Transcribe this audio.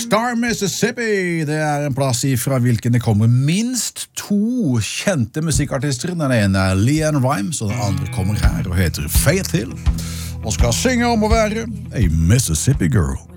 Star Mississippi, det en plass ifra hvilken det kommer minst 2 kjente musikkartister. Den ene LeAnn Rimes, og den andre kommer her og heter Faith Hill, og skal synge om å være a Mississippi girl.